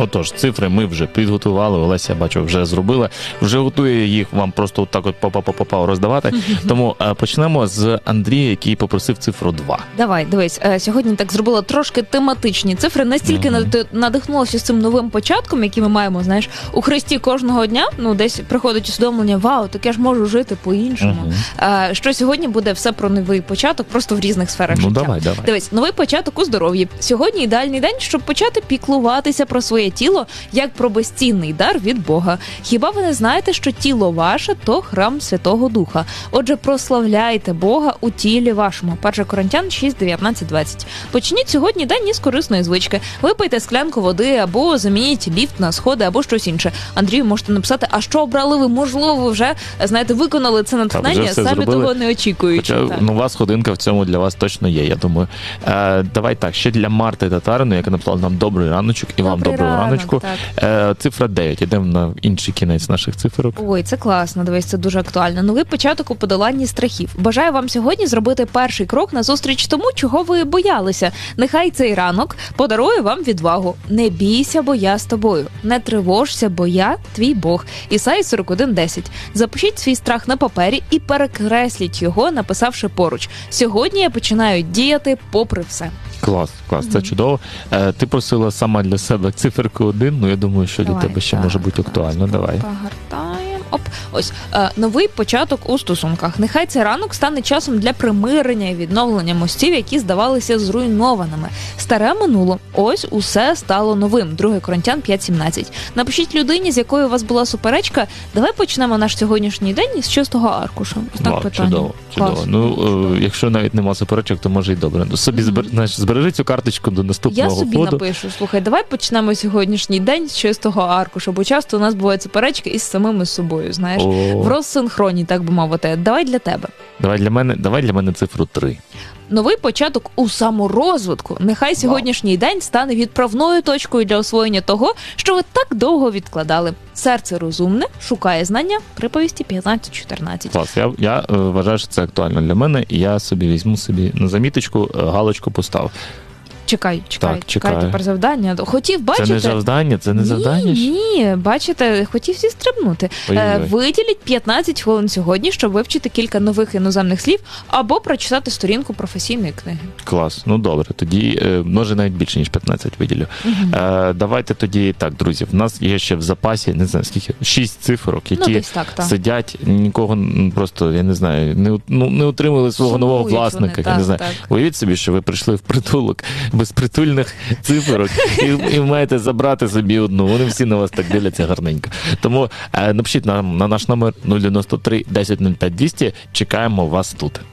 Отож, цифри ми вже підготували, Олеся, бачу, вже зробила. Вже готує їх вам просто так от па-па-па-па роздавати. Тому почнемо з Андрія, який попросив цифру 2. Давай, дивись, сьогодні так зробила трошки тематичні цифри. Настільки надихнулася з цим новим початком, який ми маємо, знаєш, у Христі кожного дня, десь приходить усвідомлення, вау, так я ж можу жити по-іншому. Що сьогодні буде все про новий початок, просто в різних сферах життя. Давай. Дивись, новий початок у здоров'ї. Сьогодні ідеальний день, щоб почати піклуватися про своє тіло, як про безцінний дар від Бога. Хіба ви не знаєте, що тіло ваше – то храм Святого Духа? Отже, прославляйте Бога у тілі вашому. 1 Коринтян 6, 19, 20. Почніть сьогодні день із корисної звички. Випийте склянку води або замініть ліфт на сходи або щось інше. Андрію, можете написати, а що обрали ви? Можливо, ви вже, знаєте, виконали це натхнення, самі зробили, того не очікуючи. Хоча нова сходинка в цьому для вас точно є, я думаю. Давай так, ще для Марти Татарину, яка написала нам добрий раночок, і вам доброго раночку. Цифра 9. Йдемо на інший кінець наших циферок. Ой, це класно, дивись, це дуже актуально. Новий початок у подоланні страхів. Бажаю вам сьогодні зробити перший крок назустріч тому, чого ви боялися. Нехай цей ранок подарує вам відвагу. Не бійся, бо я з тобою. Не тривожся, бо я твій Бог. Ісаї 41:10. Запишіть свій страх на папері і перекресліть його, написавши поруч. Сьогодні я починаю діяти попри все. Клас, це чудово. Ти просила сама для себе циферку 1, я думаю, що для тебе ще може бути актуально. Давай. Погортаємо. Ось, новий початок у стосунках. Нехай цей ранок стане часом для примирення і відновлення мостів, які здавалися зруйнованими. Старе минуло. Ось усе стало новим. 2 Коринтян 5:17. Напишіть людині, з якою у вас була суперечка. Давай почнемо наш сьогоднішній день із чистого аркуша. Чудово. Якщо навіть нема суперечок, то може й добре. Собі збережи цю карточку до наступного ходу. Я собі напишу, слухай, давай почнемо сьогоднішній день з чистого аркуша, бо часто у нас бувають суперечки із самими собою, знаєш, в розсинхроні, так би мовити. Давай для тебе. Давай для мене цифру 3. Новий початок у саморозвитку. Нехай сьогоднішній день стане відправною точкою для освоєння того, що ви так довго відкладали. Серце розумне шукає знання. Приповісті 15:14. Клас, я вважаю, що це актуально для мене, і я собі візьму на заміточку, галочку поставив. Чекай тепер завдання. Хотів, бачите? Це не завдання? Ні, бачите, хотів зістрибнути. Виділіть 15 хвилин сьогодні, щоб вивчити кілька нових іноземних слів або прочитати сторінку професійної книги. Клас, добре, тоді, може навіть більше, ніж 15 виділю. Давайте тоді, так, друзі, в нас є ще в запасі, не знаю скільки, 6 цифрок, які сидять, нікого просто, я не знаю, не утримали свого нового власника, я не знаю. Уявіть собі, що ви прийшли в притулок безпритульних цифрок і маєте забрати собі одну. Вони всі на вас так дивляться гарненько. Тому напишіть нам на наш номер 093 10 05 200. Чекаємо вас тут.